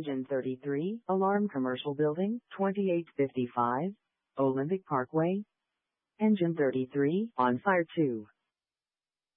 Engine 33, Alarm Commercial Building, 2855, Olympic Parkway. Engine 33, on fire 2.